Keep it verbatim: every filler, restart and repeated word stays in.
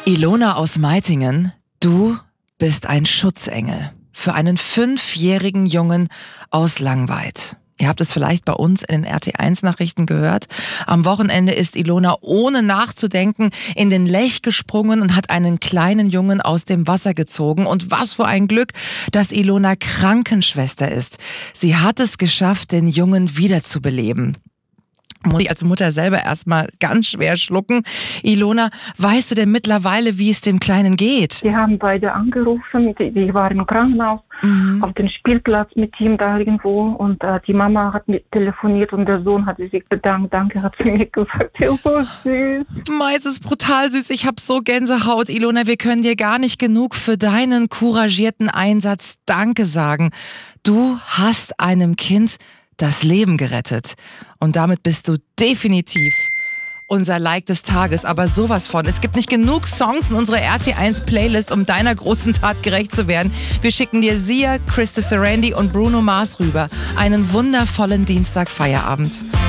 Ilona aus Meitingen, du bist ein Schutzengel für einen fünfjährigen Jungen aus Langweid. Ihr habt es vielleicht bei uns in den R T eins Nachrichten gehört. Am Wochenende ist Ilona ohne nachzudenken in den Lech gesprungen und hat einen kleinen Jungen aus dem Wasser gezogen. Und was für ein Glück, dass Ilona Krankenschwester ist. Sie hat es geschafft, den Jungen wiederzubeleben. Muss ich als Mutter selber erstmal ganz schwer schlucken. Ilona, weißt du denn mittlerweile, wie es dem Kleinen geht? Die haben beide angerufen, die, die waren im Krankenhaus, mhm. auf dem Spielplatz mit ihm da irgendwo und äh, die Mama hat mit telefoniert und der Sohn hat sich bedankt. Danke, hat sie mir gesagt. Ja, so süß. Mei, es ist brutal süß. Ich habe so Gänsehaut, Ilona. Wir können dir gar nicht genug für deinen couragierten Einsatz Danke sagen. Du hast einem Kind das Leben gerettet. Und damit bist du definitiv unser Like des Tages. Aber sowas von. Es gibt nicht genug Songs in unserer R T eins Playlist, um deiner großen Tat gerecht zu werden. Wir schicken dir Sia, Krista Sarandí und Bruno Mars rüber. Einen wundervollen Dienstagfeierabend.